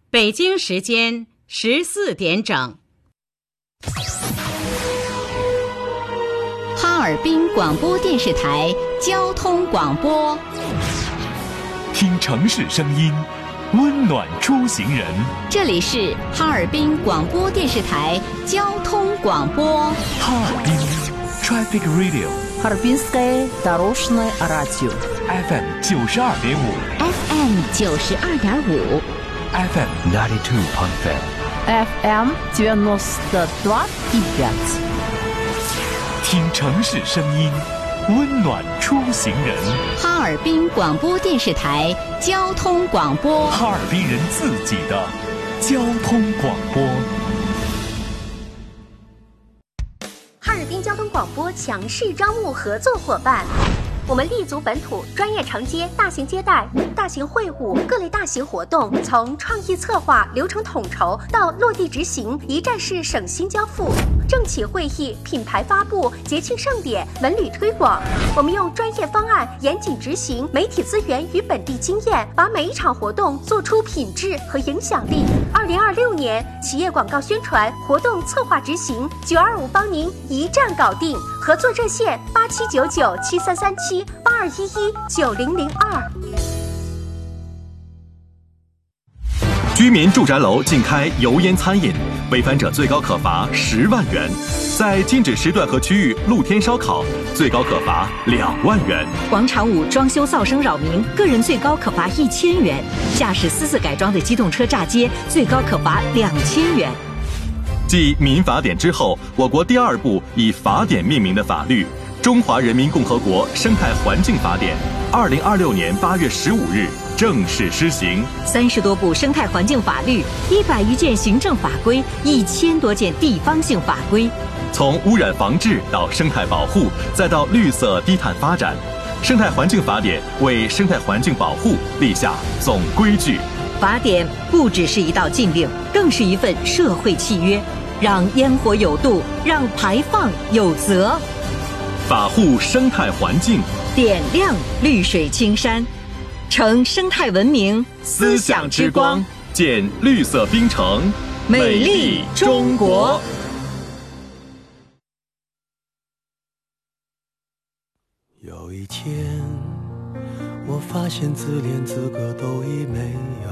北京时间14点整。 哈尔滨广播电视台交通广播， 听城市声音，温暖出行人。 这里是哈尔滨广播电视台交通广播。 哈尔滨 Traffic Radio， Харбинское дорожное радио FM 92.5 FM 92.5 FM 92.5 FM 92.5。 听城市声音，温暖出行人。 哈尔滨广播电视台交通广播， 哈尔滨人自己的交通广播。 哈尔滨交通广播强势招募合作伙伴。我们立足本土，专业承接大型接待、大型会晤、各类大型活动，从创意策划、流程统筹到落地执行，一站式省心交付。政企会议、品牌发布、节庆盛典、文旅推广，我们用专业方案严谨执行，媒体资源与本地经验，把每一场活动做出品质和影响力。2026年企业广告宣传、活动策划执行，925帮您一站搞定。合作热线8799733782119002。 居民住宅楼禁开油烟餐饮，违反者最高可罚10万元；在禁止时段和区域露天烧烤，最高可罚2万元。 广场舞装修噪声扰民，个人最高可罚1000元；驾驶私自改装的机动车炸街，最高可罚2000元。 继民法典之后，我国第2部以法典命名的法律《中华人民共和国生态环境法典》，2026年8月15日正式施行。 30多部生态环境法律，100余件行政法规，1000多件地方性法规。 从污染防治到生态保护，再到绿色低碳发展，生态环境法典为生态环境保护立下总规矩。 法典不只是一道禁令，更是一份社会契约，让烟火有度，让排放有责。 法护生态环境， 点亮绿水青山，乘生态文明思想之光，建绿色冰城， 美丽中国。 有一天，我发现自怜资格都已没有，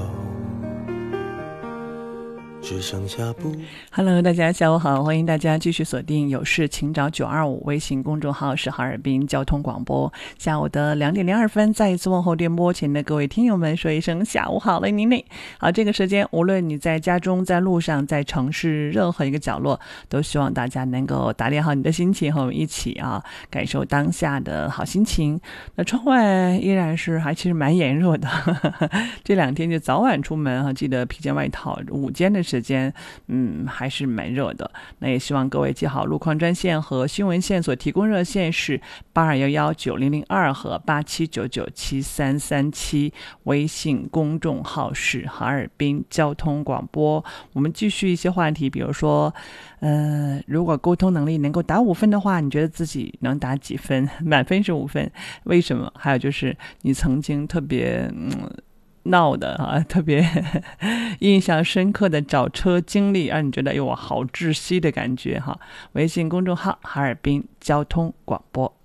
只剩下不。 Hello， 大家下午好，欢迎大家继续锁定有事请找925，微信公众号是哈尔滨交通广播。下午的2点02分，再一次问候电波前的各位听友们说一声下午好了，您嘞。好，这个时间无论你在家中、在路上、在城市任何一个角落，都希望大家能够打理好你的心情，和我们一起感受当下的好心情。那窗外依然是其实蛮炎热的，这2天就早晚出门记得披件外套，午间的时间还是蛮热的。那也希望各位记好路况专线和新闻线所提供热线是82119002和87997337，微信公众号是哈尔滨交通广播。我们继续一些话题，比如说如果沟通能力能够打5分的话，你觉得自己能打几分？满分是5分，为什么？还有就是你曾经特别闹的特别印象深刻的找车经历，让你觉得我好窒息的感觉微信公众号哈尔滨交通广播。